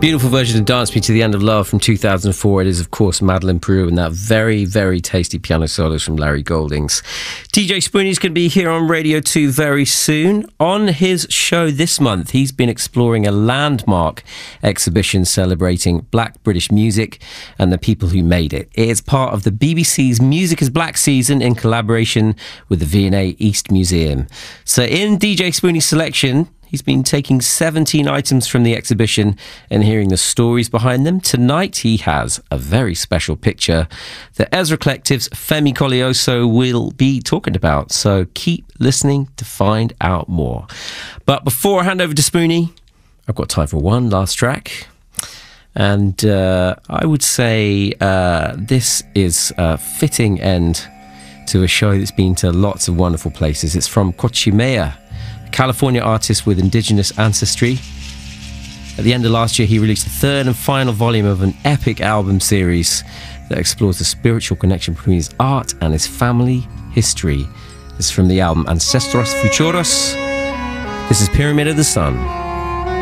Beautiful version of Dance Me to the End of Love from 2004. It is, of course, Madeleine Peru and that very, very tasty piano solos from Larry Goldings. DJ Spoonie's going to be here on Radio 2 very soon. On his show this month, he's been exploring a landmark exhibition celebrating Black British music and the people who made it. It is part of the BBC's Music is Black season in collaboration with the V&A East Museum. So in DJ Spoonie's selection, he's been taking 17 items from the exhibition and hearing the stories behind them. Tonight, he has a very special picture that Ezra Collective's Femi Colioso will be talking about. So keep listening to find out more. But before I hand over to Spoonie, I've got time for one last track. And I would say this is a fitting end to a show that's been to lots of wonderful places. It's from Kochimea, California artist with indigenous ancestry. At the end of last year, he released the third and final volume of an epic album series that explores the spiritual connection between his art and his family history. This is from the album Ancestros Futuros. This is Pyramid of the Sun.